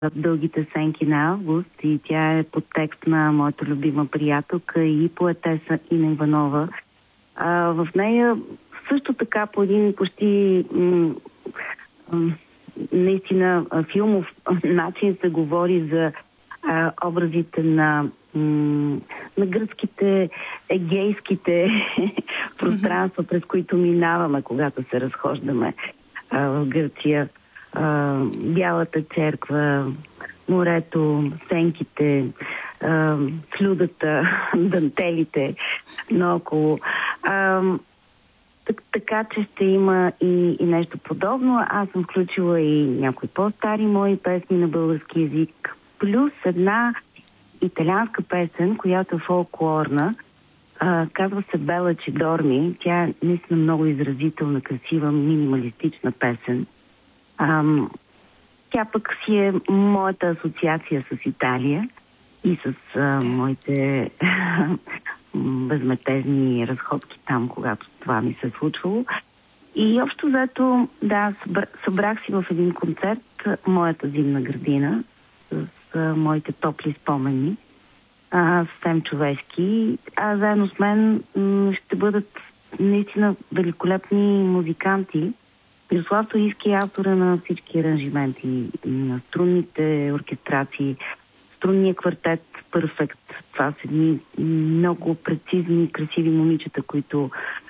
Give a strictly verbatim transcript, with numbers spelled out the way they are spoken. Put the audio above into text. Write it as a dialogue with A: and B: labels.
A: Дългите сенки на август и тя е под текст на моята любима приятелка и поетеса Ина Иванова. А, в нея също така по един почти м- м- наистина филмов начин се говори за а, образите на, м- на гръцките, егейските пространства, през които минаваме, когато се разхождаме а, в Гърция. Uh, Бялата черква, морето, сенките, uh, слюдата, дантелите наоколо. Uh, так, така че ще има и, и нещо подобно. Аз съм включила и някои по-стари мои песни на български език, плюс една италианска песен, която е фолклорна. Uh, казва се Бела че дорми. Тя е наистина много изразителна, красива, минималистична песен. Ам, тя пък си е моята асоциация с Италия и с а, моите безметезни разходки там, когато това ми се е случвало. И общо взето, да, събрах, събрах си в един концерт моята зимна градина с а, моите топли спомени, а, съвсем човешки. А заедно с мен м- ще бъдат наистина великолепни музиканти. Мирослав Торийски е автора на всички аранжименти, на струнните оркестрации, струнния квартет Перфект. Това са едни много прецизни, красиви момичета, които